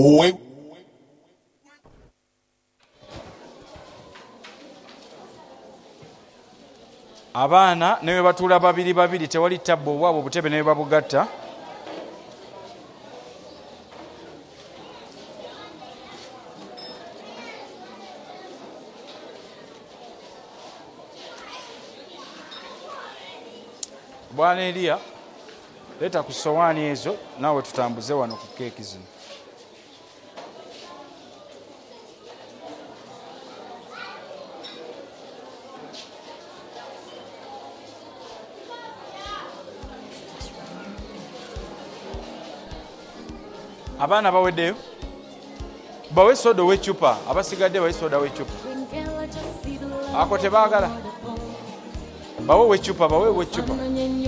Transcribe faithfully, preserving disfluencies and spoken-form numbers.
abaana ne bwe batuula babiri babiri tewali tabbo obwabwe obutebe ne bwe babugatta. Bwana Eliya leeta ku sowaani ezo naawe tutambuze wano ku keeki zino. Abaana baweddeyo bawe soda w'eccupa, abasigadde bawe soda w'eccupa. Ako tebaagala bawe w'eccupa bawe w'eccupa.